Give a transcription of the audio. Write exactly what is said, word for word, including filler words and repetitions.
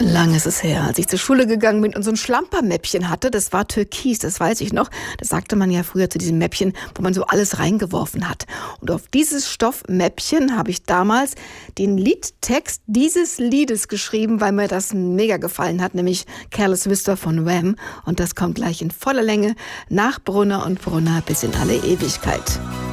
Lang ist es her, als ich zur Schule gegangen bin und so ein Schlampermäppchen hatte. Das war türkis, das weiß ich noch. Das sagte man ja früher zu diesem Mäppchen, wo man so alles reingeworfen hat. Und auf dieses Stoffmäppchen habe ich damals den Liedtext dieses Liedes geschrieben, weil mir das mega gefallen hat, nämlich Careless Whisper von Wham. Und das kommt gleich in voller Länge nach Brunner und Brunner bis in alle Ewigkeit.